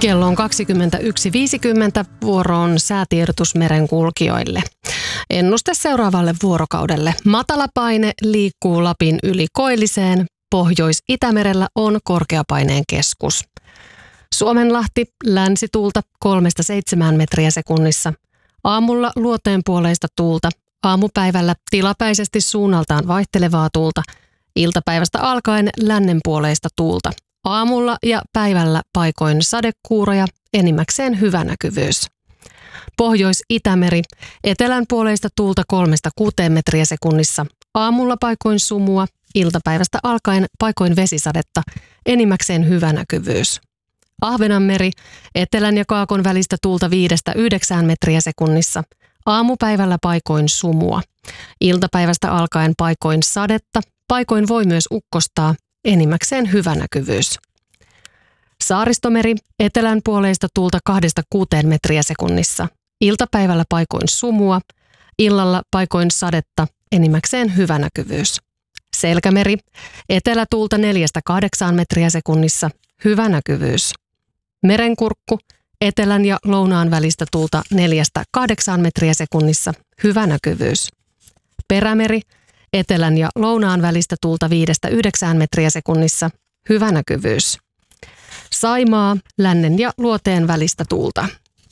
Kello on 21.50, vuoro on säätiedotus merenkulkijoille. Ennuste seuraavalle vuorokaudelle. Matala paine liikkuu Lapin yli Koilliseen. Pohjois-Itämerellä on korkeapaineen keskus. Suomenlahti länsituulta 3-7 metriä sekunnissa. Aamulla luoteenpuoleista tuulta. Aamupäivällä tilapäisesti suunnaltaan vaihtelevaa tuulta. Iltapäivästä alkaen lännenpuoleista tuulta. Aamulla ja päivällä paikoin sadekuuroja, enimmäkseen hyvä näkyvyys. Pohjois-Itämeri, etelänpuoleista tuulta 3-6 metriä sekunnissa. Aamulla paikoin sumua, iltapäivästä alkaen paikoin vesisadetta, enimmäkseen hyvä näkyvyys. Ahvenanmeri, etelän ja kaakon välistä tuulta 5-9 metriä sekunnissa. Aamupäivällä paikoin sumua. Iltapäivästä alkaen paikoin sadetta, paikoin voi myös ukkostaa, enimmäkseen hyvä näkyvyys. Saaristomeri, etelänpuoleista tuulta 2-6 metriä sekunnissa. Iltapäivällä paikoin sumua, illalla paikoin sadetta, enimmäkseen hyvä näkyvyys. Selkämeri, etelätuulta 4-8 metriä sekunnissa, hyvä näkyvyys. Merenkurkku, etelän ja lounaan välistä tuulta 4-8 metriä sekunnissa, hyvä näkyvyys. Perämeri, etelän ja lounaan välistä tuulta 5-9 metriä sekunnissa, hyvä näkyvyys. Saimaa, lännen ja luoteen välistä tuulta.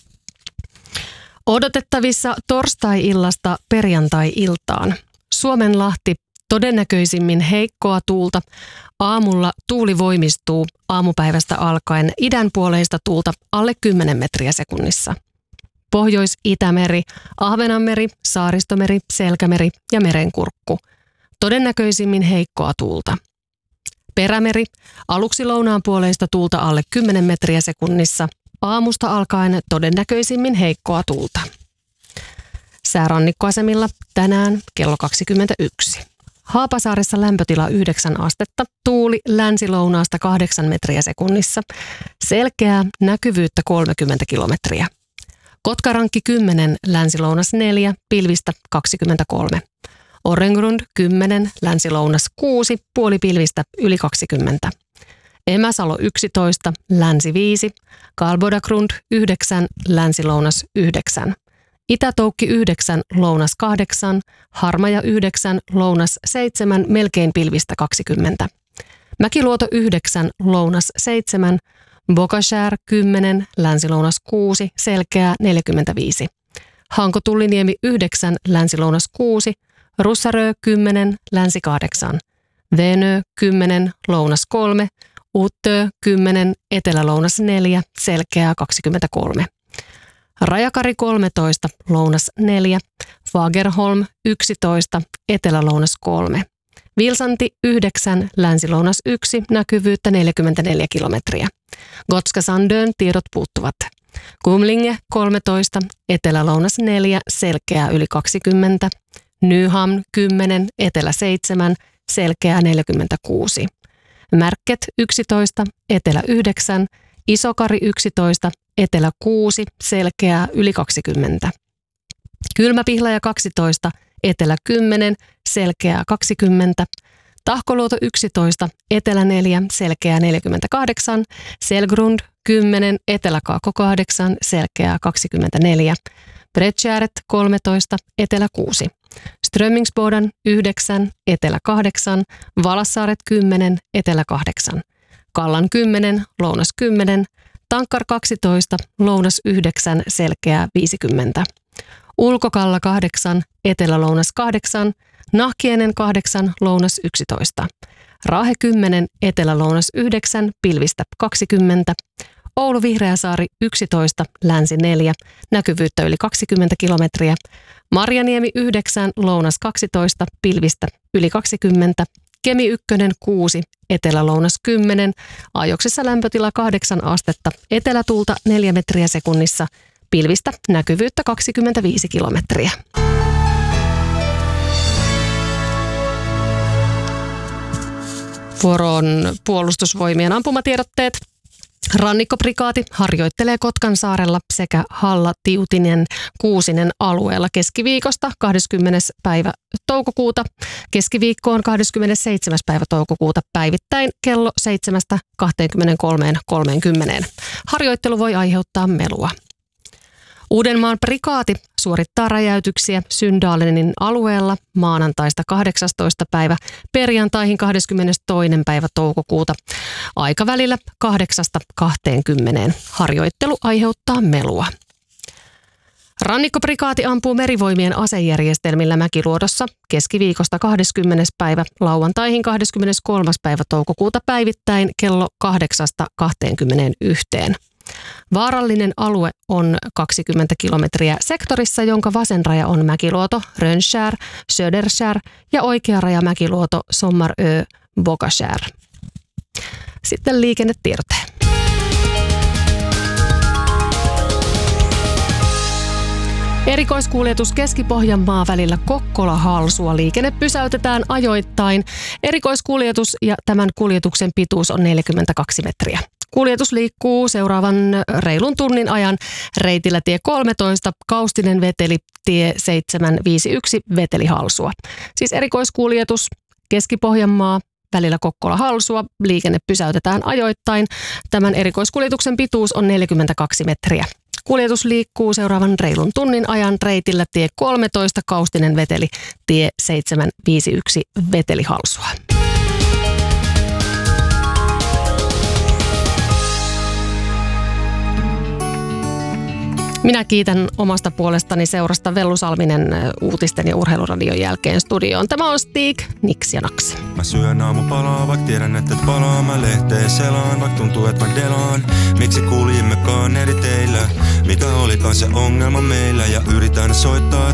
Odotettavissa torstai-illasta perjantai-iltaan. Suomenlahti todennäköisimmin heikkoa tuulta. Aamulla tuuli voimistuu aamupäivästä alkaen idänpuoleista tuulta alle 10 metriä sekunnissa. Pohjois-Itämeri, Ahvenanmeri, Saaristomeri, Selkämeri ja Merenkurkku. Todennäköisimmin heikkoa tuulta. Perämeri, aluksi lounaanpuoleista tuulta alle 10 metriä sekunnissa. Aamusta alkaen todennäköisimmin heikkoa tuulta. Säärannikkoasemilla tänään kello 21. Haapasaaressa lämpötila 9 astetta, tuuli länsi-lounaasta 8 metriä sekunnissa. Selkeää näkyvyyttä 30 kilometriä. Kotkarankki 10, länsi-lounas 4, pilvistä 23. Orrengrund 10, länsi-lounas 6, puolipilvistä yli 20. Emäsalo 11, länsi 5, Kalbodagrund 9, länsi-lounas 9. Itätoukki 9, lounas 8, Harmaja 9, lounas 7, melkein pilvistä 20. Mäkiluoto 9, lounas 7, Bokashär 10, länsi-lounas 6, selkeää 45. Hanko-Tulliniemi 9, länsi-lounas 6, Russarö 10, länsi 8. Venö 10, lounas 3, Uttö 10, etelä-lounas 4, selkeää 23. Rajakari 13, lounas 4, Fagerholm 11, etelä-lounas 3. Vilsanti 9, länsi-lounas 1, näkyvyyttä 44 kilometriä. Gotska Sandön tiedot puuttuvat. Kumlinge 13, etelä-lounas 4, selkeää yli 20. Nyhamn 10, etelä 7, selkeää 46. Märket 11, etelä 9, Isokari 11, etelä 6, selkeää yli 20. Kylmäpihlaja 12, etelä 10, selkeää 20. Tahkoluoto 11, etelä 4, selkeää 48. Selgrund 10, etelä-kaakko 8, selkeää 24. Bredtjäret 13, etelä 6. Strömmingsboden 9, etelä 8, Valassaaret 10, etelä 8. Kallan 10, lounas 10, Tankkar 12, lounas 9, selkeää 50. Ulkokalla 8, etelä-lounas 8, Nahkienen 8, lounas 11. Raahe 10, etelä-lounas 9, pilvistä 20. Oulu Vihreäsaari 11, länsi 4, näkyvyyttä yli 20 kilometriä. Marjaniemi 9, lounas 12, pilvistä yli 20. Kemi 1, 6, etelä-lounas 10, ajoksessa lämpötila 8 astetta, etelätuulta 4 metriä sekunnissa, pilvistä näkyvyyttä 25 kilometriä. Vuoro on puolustusvoimien ampumatiedotteet. Rannikkoprikaati harjoittelee Kotkansaarella sekä Halla-Tiutinen-Kuusinen alueella keskiviikosta 20. päivä toukokuuta keskiviikkoon 27. päivä toukokuuta päivittäin kello 7:23:30. Harjoittelu voi aiheuttaa melua. Uudenmaan prikaati suorittaa räjäytyksiä Syndalenin alueella maanantaista 18. päivä perjantaihin 22. päivä toukokuuta aikavälillä 8:20. Harjoittelu aiheuttaa melua. Rannikkoprikaati ampuu merivoimien asejärjestelmillä Mäkiluodossa keskiviikosta 20. päivä lauantaihin 23. päivä toukokuuta päivittäin kello 8:21. Vaarallinen alue on 20 kilometriä sektorissa, jonka vasen raja on Mäkiluoto, Rönnskär, Söderskär ja oikea raja Mäkiluoto, Sommarö, Bogaskär. Sitten liikennetiedote. Erikoiskuljetus Keski-Pohjanmaa välillä Kokkola-Halsua. Liikenne pysäytetään ajoittain. Erikoiskuljetus ja tämän kuljetuksen pituus on 42 metriä. Kuljetus liikkuu seuraavan reilun tunnin ajan reitillä tie 13, Kaustinen Veteli, tie 751, Veteli Halsua. Siis erikoiskuljetus Keski-Pohjanmaa välillä Kokkola-Halsua. Liikenne pysäytetään ajoittain. Tämän erikoiskuljetuksen pituus on 42 metriä. Kuljetus liikkuu seuraavan reilun tunnin ajan reitillä tie 13, Kaustinen Veteli, tie 751, Veteli Halsua. Minä kiitän omasta puolestani seurasta Vellu Salminen uutisten ja urheiluradion jälkeen studioon. Tämä on Stig, Nix ja Naks. Mä syön aamupalaa, vaikka tiedän, että et palaa. Mä lehteen selaan, vaikka tuntuu, että mä delaan. Miksi kuljimmekaan eri teillä? Mikä olikaan se ongelma meillä? Ja yritän soittaa